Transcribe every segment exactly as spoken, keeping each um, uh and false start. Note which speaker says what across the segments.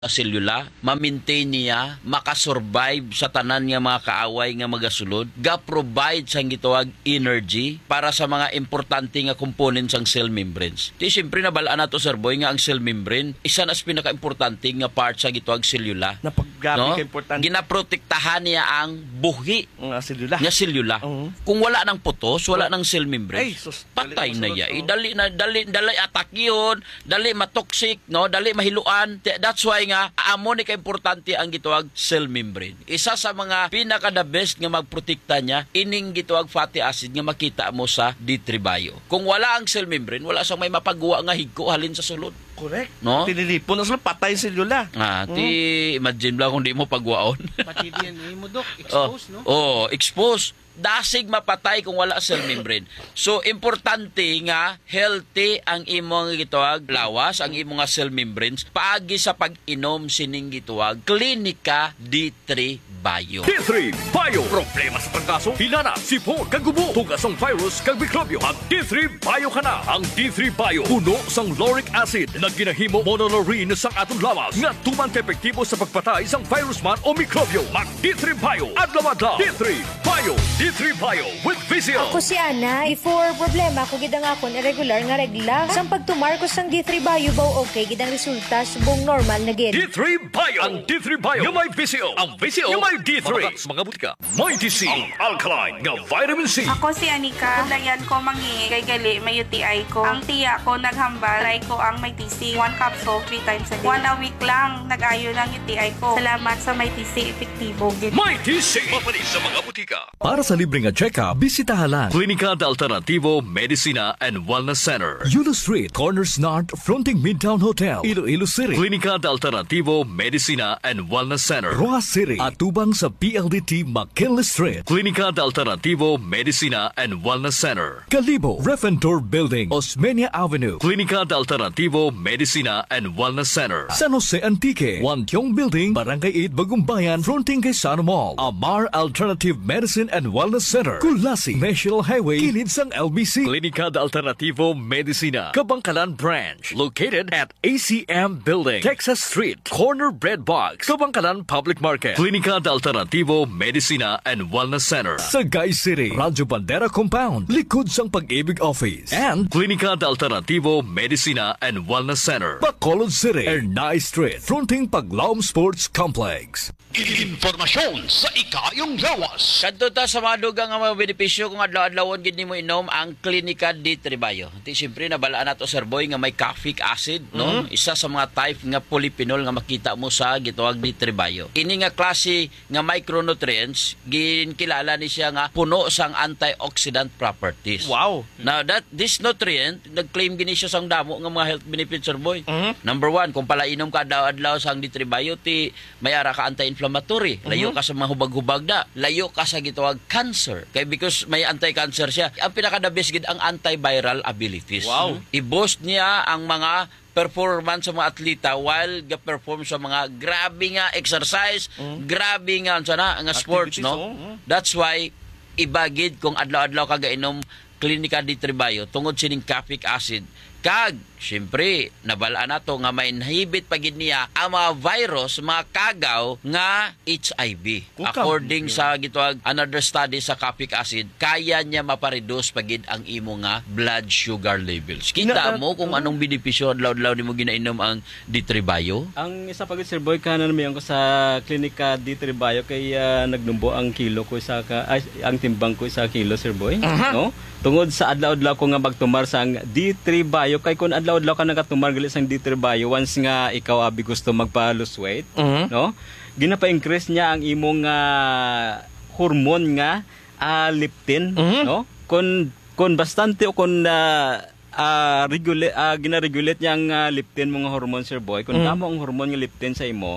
Speaker 1: selula, ma-maintain niya, makasurvive sa tanan nga mga kaaway nga magasulod, ga-provide sang gitawag energy para sa mga importante nga components sang cell membranes. Di siyempre nabalaan nato Sir Boy nga ang cell membrane isa na sa pinaka-importante nga part sa gitawag selula.
Speaker 2: Napaggrabe
Speaker 1: No?
Speaker 2: ka importante.
Speaker 1: Ginaprotektahan niya ang buhi
Speaker 2: Nga selula.
Speaker 1: nga selula.
Speaker 2: Oo.
Speaker 1: Kung wala nang putos, wala nang cell membrane.
Speaker 2: Ay, sus,
Speaker 1: patay
Speaker 2: dali
Speaker 1: na
Speaker 2: masulod,
Speaker 1: ya.
Speaker 2: oo.
Speaker 1: Eh, dali na dali dali attack yun, dali matoxic, no? Dali mahiluan. That's why nga amo ni ka importante ang gitawag cell membrane. Isa sa mga pinaka the best nga magprotekta niya ining gitawag fatty acid nga makita mo sa D three bio. Kung wala ang cell membrane, wala sang may mapagawa nga higko halin sa sulod.
Speaker 2: Correct.
Speaker 1: No?
Speaker 2: Tinilipon na sila, patay selula.
Speaker 1: Ah, ti imagine lang kung di mo pagwaon.
Speaker 3: Pati D N A mo, Dok.
Speaker 1: Oh,
Speaker 3: Exposed, no?
Speaker 1: oh, exposed. Dasig mapatay kung wala cell membrane. So, importante nga, healthy ang imong gitawag lawas, ang imong nga cell membranes, paagi sa pag-inom sining gitawag Clinica D three Bio.
Speaker 4: D three Bio. Problema sa trangkaso, hinana, sipon, kagubo, tugasong virus, kag mikrobyo. Ang D three Bio ka na. Ang D three Bio, puno sang lauric acid na ginahimo monolaurin sang atong lawas nga tuman ka-epektibo sa pagpatay sang virus man o mikrobyo. Mag D three Bio, adlaw-adlaw. D three Bio. D three Bio with Vizio.
Speaker 5: Ako si Ana, before problema ko gidang akon irregular nga regla. Sang pagtumar ko sang D three Bio baw okay gidang resulta subong normal na gid.
Speaker 4: D three Bio. Ang D three Bio yung may Vizio. Ang Vizio yung may D three. Mga, mga butika. May D C. Ang alkaline nga vitamin C.
Speaker 6: Ako si Anika. Dayan ko mangi kay gali may U T I ko. Ang tiya ko naghambal. Try ko ang may T C. One capsule, three times a day. One a week lang. Nag-ayo ng U T I ko. Salamat sa may T C. Epektibo. Gid.
Speaker 4: May D C. Mapalis sa mga butika.
Speaker 7: Para sa libreng check-up, bisitahan lang
Speaker 4: Klinika de Alternativo Medicina and Wellness Center.
Speaker 7: Yulo Street, Corners North, fronting Midtown Hotel, Iloilo City.
Speaker 4: Klinika de Alternativo Medicina and Wellness Center.
Speaker 7: Rojas City, atubang sa P L D T McKinley Street.
Speaker 4: Klinika de Alternativo Medicina and Wellness Center.
Speaker 7: Kalibo, Refentor Building, Osmeña Avenue.
Speaker 4: Klinika de Alternativo Medicina and Wellness Center.
Speaker 7: San Jose Antique, Wantiong Building, Barangay eight, Bagumbayan, fronting kay Sano Mall. Amar Alternative Medicine and Wellness Center. Kulasi, National Highway, kilid sang L B C.
Speaker 4: Klinika de Alternativo Medicina, Kabangkalan Branch, located at A C M Building, Texas Street, Corner Bread Box, Kabangkalan Public Market. Klinika de Alternativo Medicina and Wellness Center.
Speaker 7: Sagay City, Radyo Bandera Compound, likod sang Pag-ibig Office. And
Speaker 4: Klinika de Alternativo Medicina and Wellness Center.
Speaker 7: Bacolod City, Ernai Street, fronting Paglaom Sports Complex.
Speaker 8: Informasyon sa ikayong lawas.
Speaker 1: Kadto ta sa mga dugang nga mga benepisyo kung adlaw-adlawon gid nimo inom ang Clinica D three Bio. Ti siyempre nabalaan nato Sir Boy nga may caffeic acid, no? Mm-hmm. Isa sa mga type nga polyphenol nga makita mo sa gitawag D three Bio. Ini nga klase nga micronutrients ginkilala ni siya nga puno sang antioxidant properties.
Speaker 2: Wow.
Speaker 1: Now that this nutrient nag-claim gini siya sang damo nga mga health benefits Sir Boy.
Speaker 2: Mhm.
Speaker 1: Number one, kung pala inom ka adlaw-adlaw sang D three Bio ti may ara ka anti-inflammatory. Layo ka sa mga hubag-hubag da. Layo ka sa gitawag cancer. Kaya because may anti-cancer siya. Ang pinaka-the best gid ang antiviral abilities.
Speaker 2: Wow.
Speaker 1: I-boost niya ang mga performance sa mga atleta while ga-perform sa mga grabe nga exercise, grabe nga sana nga sports,
Speaker 2: Activities,
Speaker 1: no?
Speaker 2: oh, mm.
Speaker 1: That's why ibagid kung adlaw-adlaw ka gainom Clinica D three Bio tungod sining caffeic acid kag syempre nabalaan nato nga may inhibit pagid niya ang mga virus, mga kagaw nga H I V.
Speaker 2: Kukaw.
Speaker 1: According sa gitawag another study sa caffeic acid, kaya niya mapareduce pagid ang imo nga blood sugar levels. Kita
Speaker 2: Na-
Speaker 1: mo kung anong benepisyo adlaw-adlaw nimo ginainom ang D three Bio?
Speaker 3: Ang isa pagod Sir Boy kanan mo ko sa Klinika D three Bio kay uh, nagnumbo ang kilo ko sa ka, ay, ang timbang ko sa kilo Sir Boy, no? Tungod sa adlaw-adlaw ko nga magtumar sang D three Bio kay kun adlaw-adlaw ka nagatumar gali sang D three Bio once nga ikaw abi gusto magpa-lose weight,
Speaker 2: Mhm.
Speaker 3: no? Ginapa-increase niya ang imong uh, hormone nga uh, leptin,
Speaker 2: Mhm.
Speaker 3: no? Kun kun bastante o kun uh, uh, regulate uh, gina-regulate niya ang uh, leptin mga hormone Sir Boy. Kun
Speaker 2: Mm.
Speaker 3: tamo ang hormone nga leptin sa imo,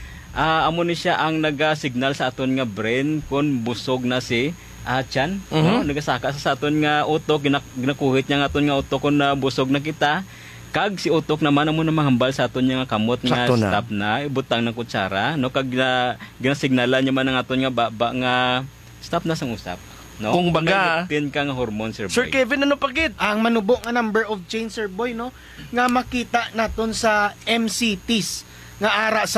Speaker 3: uh, amo ni siya ang naga-signal sa aton nga brain kun busog na si uh, tiyan, no? Nagasaka sa aton nga utok, gina, ginakuhit niya nga aton nga utok kun uh, busog na kita. Kag si utok naman amo na mahambal sa aton nga kamot nga
Speaker 2: Sakto na.
Speaker 3: stop na ibutang ng kutsara, no? Kag uh, ginasignalan niya man ang aton nga baba nga stop na sang usap. No?
Speaker 2: Kung baga-
Speaker 3: May leptin kang hormone Sir Boy.
Speaker 2: Sir Kevin, ano pagid?
Speaker 9: Ang manubo nga number of chain Sir Boy, no, nga makita naton sa M C Ts
Speaker 2: nga ara sa